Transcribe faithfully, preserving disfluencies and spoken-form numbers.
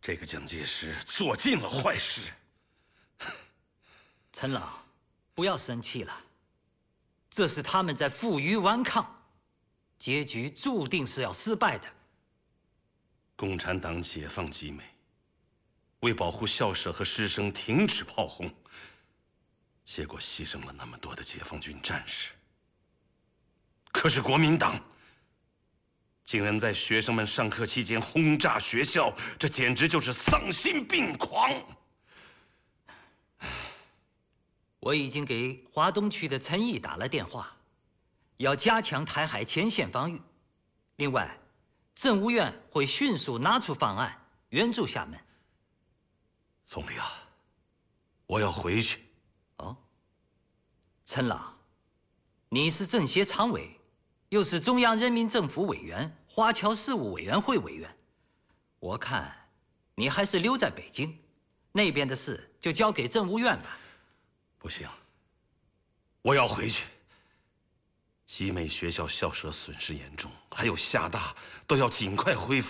这个蒋介石做尽了坏事。 陈老，不要生气了，这是他们在负隅顽抗，结局注定是要失败的。 共产党解放集美，为保护校舍和师生停止炮轰，结果牺牲了那么多的解放军战士。可是国民党竟然在学生们上课期间轰炸学校，这简直就是丧心病狂！ 我已经给华东区的陈毅打了电话，要加强台海前线防御。另外，政务院会迅速拿出方案援助厦门。 总理啊，我要回去。 哦，陈老，你是政协常委，又是中央人民政府委员、华侨事务委员会委员，我看你还是留在北京，那边的事就交给政务院吧。 不行，我要回去。集美学校校舍损失严重，还有厦大都要尽快恢复。